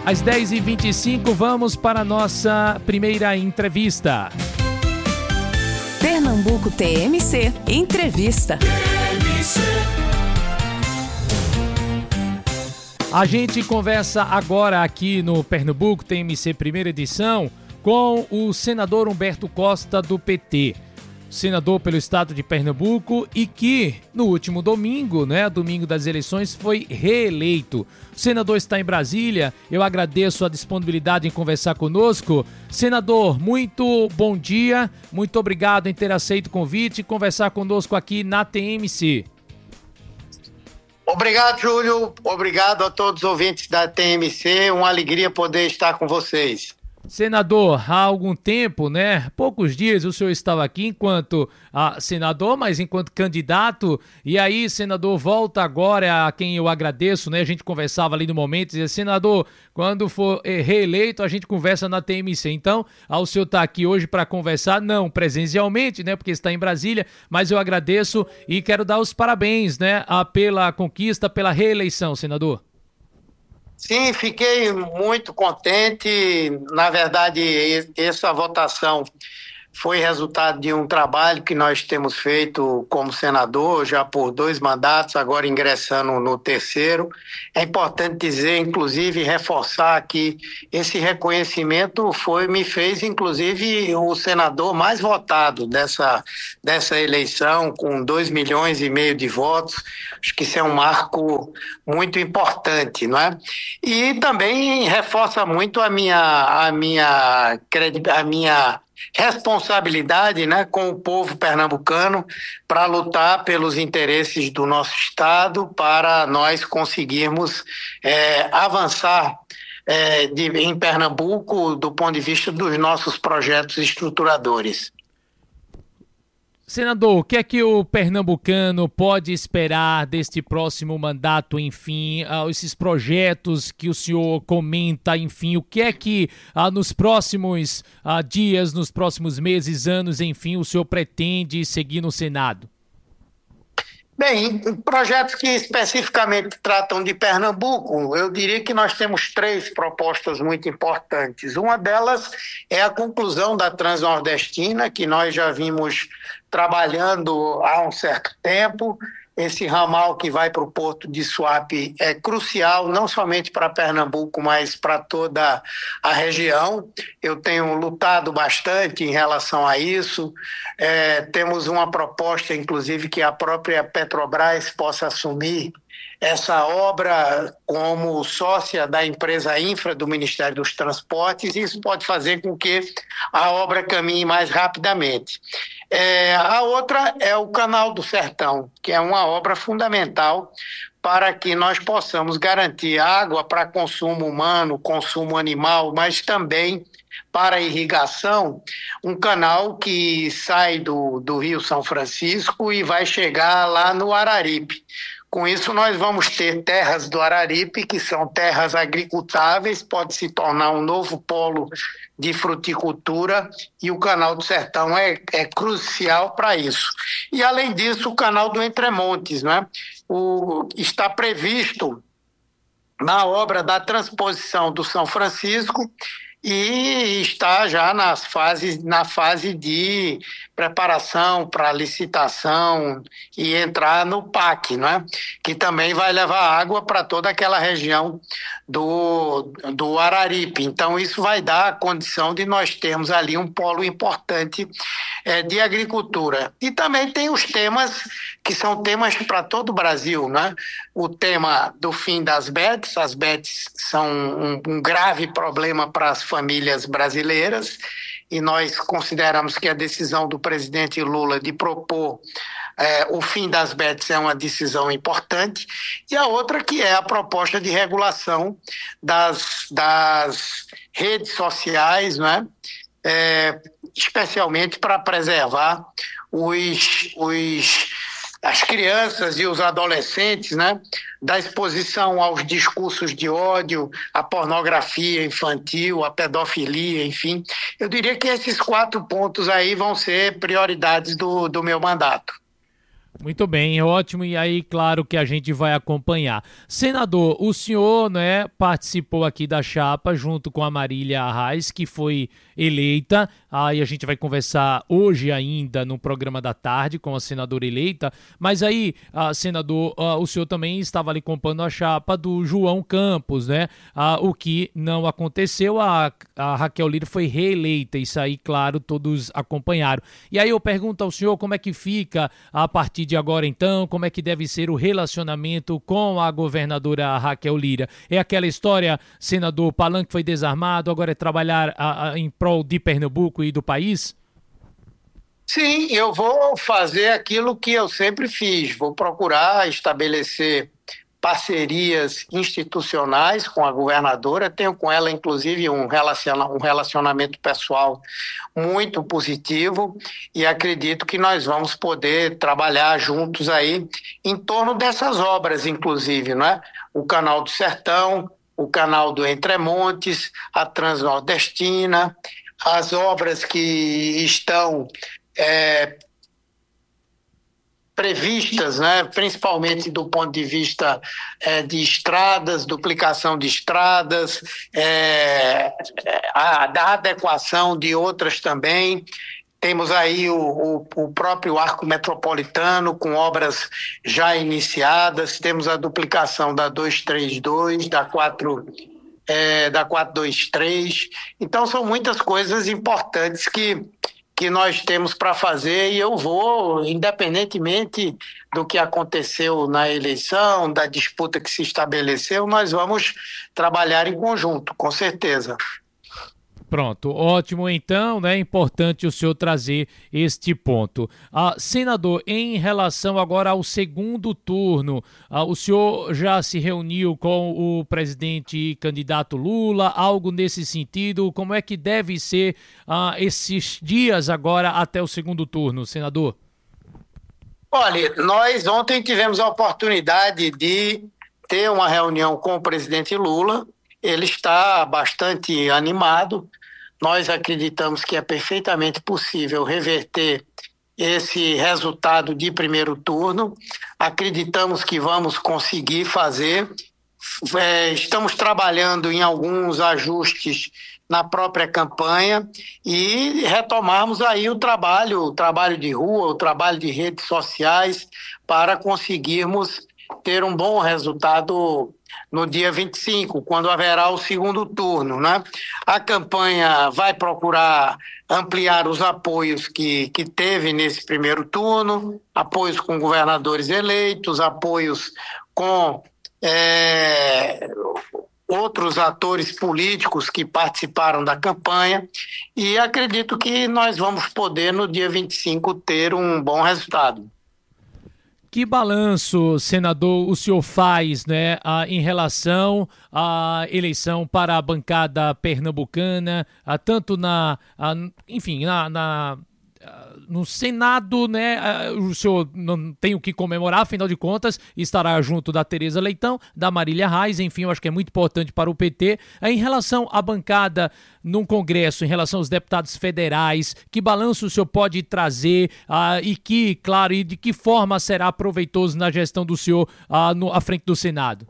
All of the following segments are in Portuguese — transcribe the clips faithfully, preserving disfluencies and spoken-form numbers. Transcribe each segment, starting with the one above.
Às dez e vinte e cinco, vamos para a nossa primeira entrevista. Pernambuco T M C Entrevista. A gente conversa agora aqui no Pernambuco T M C Primeira Edição com o senador Humberto Costa do P T. Senador pelo estado de Pernambuco e que no último domingo, né, domingo das eleições, foi reeleito. O senador está em Brasília, eu agradeço a disponibilidade em conversar conosco. Senador, muito bom dia, muito obrigado em ter aceito o convite e conversar conosco aqui na T M C. Obrigado, Júlio, obrigado a todos os ouvintes da T M C, uma alegria poder estar com vocês. Senador, há algum tempo, né, poucos dias o senhor estava aqui enquanto ah, senador, mas enquanto candidato, e aí, senador, volta agora a quem eu agradeço, né, a gente conversava ali no momento, dizia, senador, quando for eh, reeleito, a gente conversa na T M C, então, ah, o senhor está aqui hoje para conversar, não presencialmente, né, porque está em Brasília, mas eu agradeço e quero dar os parabéns, né, ah, pela conquista, pela reeleição, senador. Sim, fiquei muito contente. Na verdade, essa votação foi resultado de um trabalho que nós temos feito como senador, já por dois mandatos, agora ingressando no terceiro. É importante dizer, inclusive, reforçar que esse reconhecimento foi, me fez, inclusive, o senador mais votado dessa, dessa eleição, com dois milhões e meio de votos. Acho que isso é um marco muito importante, não é? E também reforça muito a minha, a minha, a minha responsabilidade, né, com o povo pernambucano para lutar pelos interesses do nosso estado, para nós conseguirmos é, avançar é, de, em Pernambuco do ponto de vista dos nossos projetos estruturadores. Senador, o que é que o pernambucano pode esperar deste próximo mandato, enfim, uh, esses projetos que o senhor comenta, enfim, o que é que uh, nos próximos uh, dias, nos próximos meses, anos, enfim, o senhor pretende seguir no Senado? Bem, projetos que especificamente tratam de Pernambuco, eu diria que nós temos três propostas muito importantes. Uma delas é a conclusão da Transnordestina, que nós já vimos trabalhando há um certo tempo. Esse ramal que vai para o Porto de Suape é crucial, não somente para Pernambuco, mas para toda a região. Eu tenho lutado bastante em relação a isso. É, temos uma proposta, inclusive, que a própria Petrobras possa assumir essa obra como sócia da empresa Infra do Ministério dos Transportes, e isso pode fazer com que a obra caminhe mais rapidamente. É, a outra é o Canal do Sertão, que é uma obra fundamental para que nós possamos garantir água para consumo humano, consumo animal, mas também para irrigação, um canal que sai do, do Rio São Francisco e vai chegar lá no Araripe. Com isso, nós vamos ter terras do Araripe, que são terras agricultáveis, pode se tornar um novo polo de fruticultura, e o Canal do Sertão é, é crucial para isso. E, além disso, o Canal do Entremontes, né? O, está previsto na obra da transposição do São Francisco e está já nas fases, na fase de preparação para licitação e entrar no P A C, né? Que também vai levar água para toda aquela região do, do Araripe. Então, isso vai dar a condição de nós termos ali um polo importante é, de agricultura. E também tem os temas que são temas para todo o Brasil, né? O tema do fim das bets, as bets são um, um grave problema para as famílias brasileiras, e nós consideramos que a decisão do presidente Lula de propor é, o fim das bets é uma decisão importante, e a outra que é a proposta de regulação das, das redes sociais, né? É, especialmente para preservar os, os, as crianças e os adolescentes, né, da exposição aos discursos de ódio, à pornografia infantil, à pedofilia, enfim. Eu diria que esses quatro pontos aí vão ser prioridades do, do meu mandato. Muito bem, ótimo, e aí claro que a gente vai acompanhar. Senador, o senhor, né, participou aqui da chapa junto com a Marília Reis, que foi eleita, aí a gente vai conversar hoje ainda no programa da tarde com a senadora eleita, mas aí, ah, senador, ah, o senhor também estava ali compondo a chapa do João Campos, né, ah, o que não aconteceu, a, a Raquel Lira foi reeleita, isso aí, claro, todos acompanharam. E aí eu pergunto ao senhor como é que fica a partir de agora então, como é que deve ser o relacionamento com a governadora Raquel Lira. É aquela história, senador, Palanque foi desarmado, agora é trabalhar a, a, em prol de Pernambuco e do país? Sim, eu vou fazer aquilo que eu sempre fiz, vou procurar estabelecer parcerias institucionais com a governadora, tenho com ela inclusive um, relaciona, um relacionamento pessoal muito positivo e acredito que nós vamos poder trabalhar juntos aí em torno dessas obras, inclusive, não é? O Canal do Sertão, o Canal do Entremontes, a Transnordestina, as obras que estão é, previstas, né, principalmente do ponto de vista é, de estradas, duplicação de estradas, é, a, da adequação de outras também. Temos aí o, o, o próprio arco metropolitano com obras já iniciadas, temos a duplicação da duzentos e trinta e dois, da quatro, é, da quatrocentos e vinte e três. Então são muitas coisas importantes que que nós temos para fazer e eu vou, independentemente do que aconteceu na eleição, da disputa que se estabeleceu, nós vamos trabalhar em conjunto, com certeza. Pronto, ótimo então, né? É importante o senhor trazer este ponto. Ah, senador, em relação agora ao segundo turno, ah, o senhor já se reuniu com o presidente e candidato Lula, algo nesse sentido? Como é que deve ser ah, esses dias agora até o segundo turno, senador? Olha, nós ontem tivemos a oportunidade de ter uma reunião com o presidente Lula, ele está bastante animado. Nós acreditamos que é perfeitamente possível reverter esse resultado de primeiro turno. Acreditamos que vamos conseguir fazer. É, estamos trabalhando em alguns ajustes na própria campanha e retomarmos aí o trabalho, o trabalho de rua, o trabalho de redes sociais para conseguirmos ter um bom resultado no dia vinte e cinco, quando haverá o segundo turno, né? A campanha vai procurar ampliar os apoios que, que teve nesse primeiro turno, apoios com governadores eleitos, apoios com é, outros atores políticos que participaram da campanha e acredito que nós vamos poder, no dia vinte e cinco, ter um bom resultado. Que balanço, senador, o senhor faz, né, ah, em relação à eleição para a bancada pernambucana, ah, tanto na, ah, enfim, na, na, ah, no Senado, né, ah, o senhor não tem o que comemorar, afinal de contas, estará junto da Tereza Leitão, da Marília Reis, enfim, eu acho que é muito importante para o P T. Ah, em relação à bancada no Congresso, em relação aos deputados federais, que balanço o senhor pode trazer ah, e que, claro, e de que forma será proveitoso na gestão do senhor ah, no, à frente do Senado?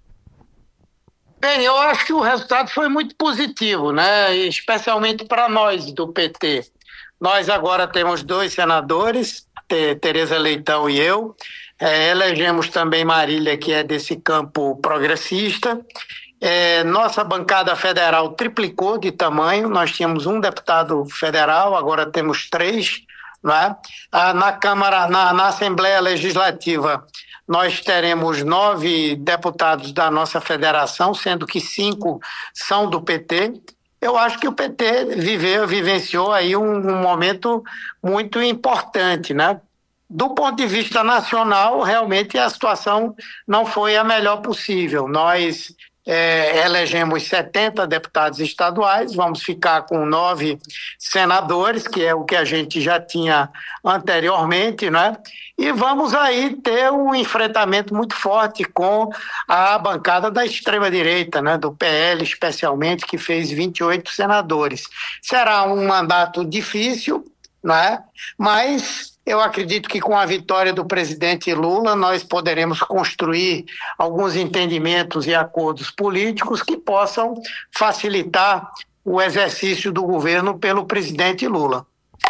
Bem, eu acho que o resultado foi muito positivo, né? Especialmente para nós do P T. Nós agora temos dois senadores, Tereza Leitão e eu, é, elegemos também Marília, que é desse campo progressista. É, nossa bancada federal triplicou de tamanho, nós tínhamos um deputado federal, agora temos três, né? Ah, na Câmara, na, na Assembleia Legislativa, nós teremos nove deputados da nossa federação, sendo que cinco são do P T. Eu acho que o P T viveu, vivenciou aí um, um momento muito importante, né? Do ponto de vista nacional, realmente a situação não foi a melhor possível. Nós é, elegemos setenta deputados estaduais, vamos ficar com nove senadores, que é o que a gente já tinha anteriormente, né? E vamos aí ter um enfrentamento muito forte com a bancada da extrema-direita, né, do P L especialmente, que fez vinte e oito senadores. Será um mandato difícil, né, mas eu acredito que com a vitória do presidente Lula nós poderemos construir alguns entendimentos e acordos políticos que possam facilitar o exercício do governo pelo presidente Lula.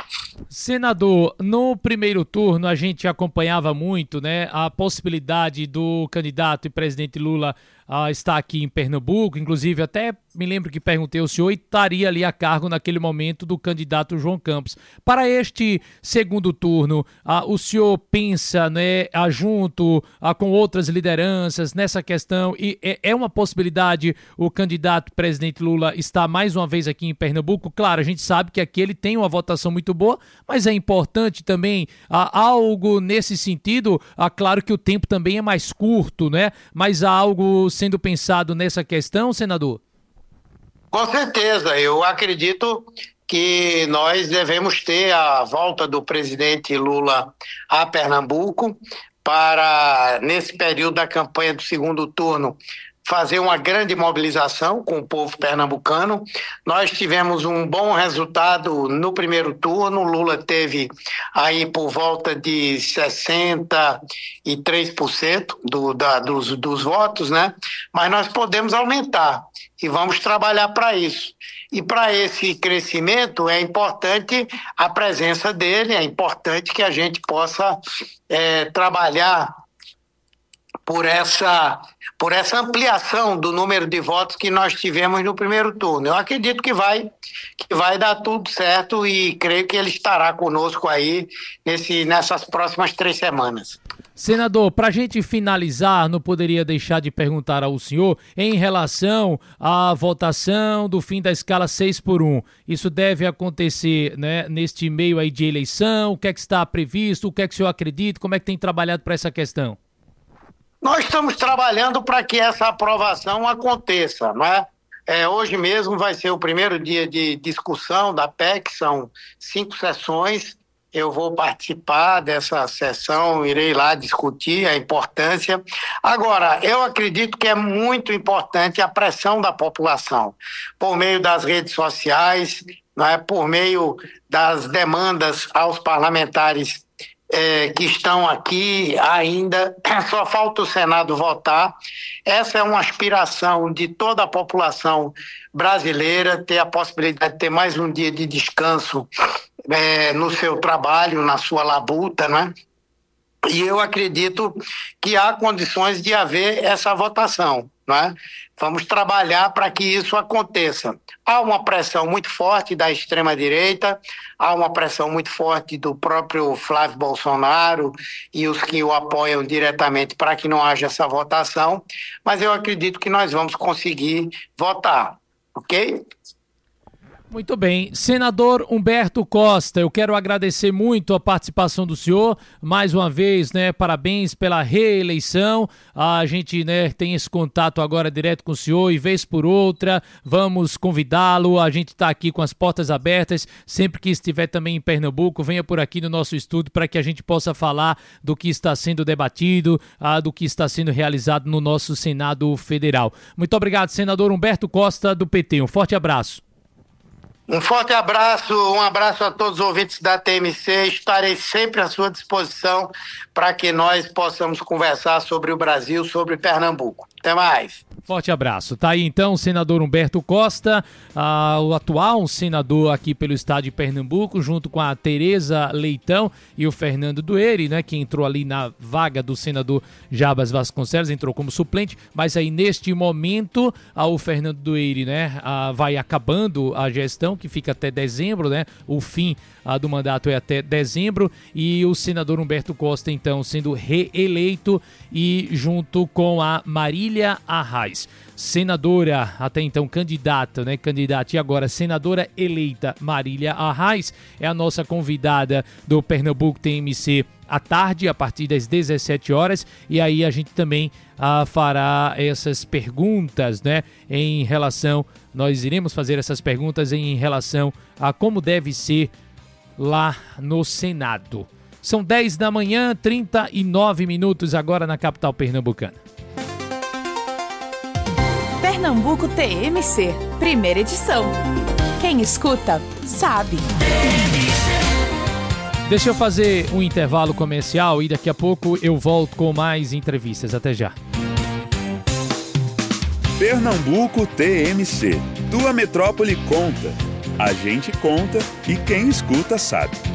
Senador, no primeiro turno a gente acompanhava muito, né, a possibilidade do candidato e presidente Lula uh, estar aqui em Pernambuco, inclusive até me lembro que perguntei ao senhor e estaria ali a cargo naquele momento do candidato João Campos. Para este segundo turno, uh, o senhor pensa, né, uh, junto uh, com outras lideranças nessa questão e é, é uma possibilidade o candidato presidente Lula estar mais uma vez aqui em Pernambuco? Claro, a gente sabe que aqui ele tem uma votação muito boa, mas é importante também uh, algo nesse sentido, uh, claro que o tempo também é mais curto, né? Mas há algo sendo pensado nessa questão, senador? Com certeza, eu acredito que nós devemos ter a volta do presidente Lula a Pernambuco para, nesse período da campanha do segundo turno, fazer uma grande mobilização com o povo pernambucano. Nós tivemos um bom resultado no primeiro turno, Lula teve aí por volta de sessenta e três por cento do, da, dos, dos votos, né? Mas nós podemos aumentar e vamos trabalhar para isso. E para esse crescimento é importante a presença dele, é importante que a gente possa é, trabalhar por essa, por essa ampliação do número de votos que nós tivemos no primeiro turno. Eu acredito que vai, que vai dar tudo certo e creio que ele estará conosco aí nesse, nessas próximas três semanas. Senador, para a gente finalizar, não poderia deixar de perguntar ao senhor em relação à votação do fim da escala seis por um. Isso deve acontecer, né, neste meio aí de eleição? O que é que está previsto? O que é que o senhor acredita? Como é que tem trabalhado para essa questão? Nós estamos trabalhando para que essa aprovação aconteça, não é? É, hoje mesmo vai ser o primeiro dia de discussão da P E C, são cinco sessões. Eu vou participar dessa sessão, irei lá discutir a importância. Agora, eu acredito que é muito importante a pressão da população, por meio das redes sociais, não é? Por meio das demandas aos parlamentares É, que estão aqui ainda, só falta o Senado votar. Essa é uma aspiração de toda a população brasileira, ter a possibilidade de ter mais um dia de descanso é, no seu trabalho, na sua labuta, né? E eu acredito que há condições de haver essa votação, né? Vamos trabalhar para que isso aconteça. Há uma pressão muito forte da extrema-direita, há uma pressão muito forte do próprio Flávio Bolsonaro e os que o apoiam diretamente para que não haja essa votação, mas eu acredito que nós vamos conseguir votar, ok? Muito bem. Senador Humberto Costa, eu quero agradecer muito a participação do senhor. Mais uma vez, né, parabéns pela reeleição. A gente, né, tem esse contato agora direto com o senhor e vez por outra, vamos convidá-lo. A gente está aqui com as portas abertas. Sempre que estiver também em Pernambuco, venha por aqui no nosso estúdio para que a gente possa falar do que está sendo debatido, ah, do que está sendo realizado no nosso Senado Federal. Muito obrigado, senador Humberto Costa, do P T. Um forte abraço. Um forte abraço, um abraço a todos os ouvintes da T M C. Estarei sempre à sua disposição para que nós possamos conversar sobre o Brasil, sobre Pernambuco. Até mais. Forte abraço. Tá aí então o senador Humberto Costa, ah, o atual senador aqui pelo estado de Pernambuco, junto com a Tereza Leitão e o Fernando Dueire, né, que entrou ali na vaga do senador Jabas Vasconcelos, entrou como suplente, mas aí neste momento ah, o Fernando Dueire, né, ah, vai acabando a gestão, que fica até dezembro, né, o fim ah, do mandato é até dezembro, e o senador Humberto Costa então sendo reeleito e junto com a Marília Arraes. Senadora, até então candidata, né? Candidata e agora senadora eleita Marília Arraes é a nossa convidada do Pernambuco T M C à tarde, a partir das dezessete horas, e aí a gente também ah, fará essas perguntas, né? Em relação, nós iremos fazer essas perguntas em relação a como deve ser lá no Senado. São dez da manhã, trinta e nove minutos agora na capital pernambucana. Pernambuco T M C, primeira edição. Quem escuta, sabe. Deixa eu fazer um intervalo comercial e daqui a pouco eu volto com mais entrevistas. Até já. Pernambuco T M C. Tua metrópole conta. A gente conta e quem escuta sabe.